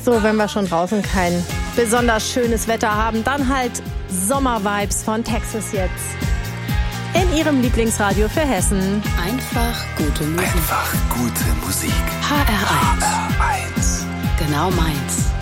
So, wenn wir schon draußen kein besonders schönes Wetter haben, dann halt Sommervibes von Texas jetzt. In ihrem Lieblingsradio für Hessen. Einfach gute Musik. Einfach gute Musik. HR1. HR1. Genau meins.